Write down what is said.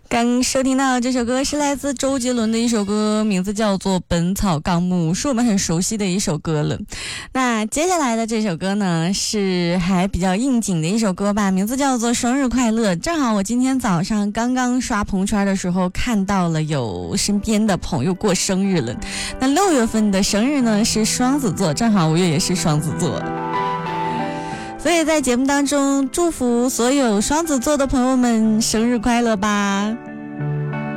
刚收听到这首歌是来自周杰伦的一首歌，名字叫做《本草纲目》，是我们很熟悉的一首歌了。那接下来的这首歌呢，是还比较应景的一首歌吧，名字叫做《生日快乐》。正好我今天早上刚刚刷朋友圈的时候，看到了有身边的朋友过生日了。那6月份的生日呢是双子座，正好5月也是双子座。所以在节目当中祝福所有双子座的朋友们生日快乐吧。